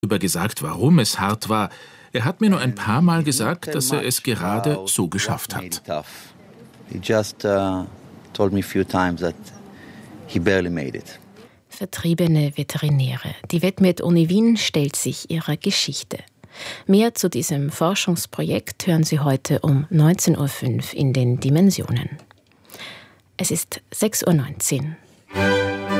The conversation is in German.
gesagt, warum es hart war. Er hat mir nur ein paar Mal gesagt, dass er es gerade so geschafft hat. Vertriebene Veterinäre. Die Vetmed-Uni Wien stellt sich ihrer Geschichte. Mehr zu diesem Forschungsprojekt hören Sie heute um 19.05 Uhr in den Dimensionen. Es ist 6.19 Uhr.